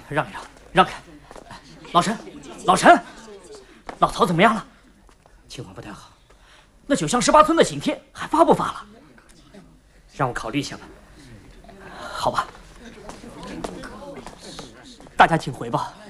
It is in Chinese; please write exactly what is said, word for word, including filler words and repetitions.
让一让，让开。老陈，老陈，老曹怎么样了？情况不太好。那九乡十八村的请帖还发不发了？让我考虑一下吧。好吧，大家请回吧。